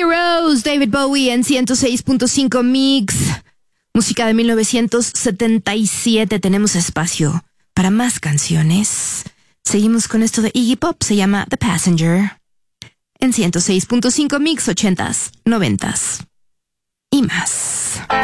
Heroes, David Bowie en 106.5 Mix. Música de 1977. Tenemos espacio para más canciones. Seguimos con esto de Iggy Pop. Se llama The Passenger. En 106.5 Mix, 80s, 90s y más.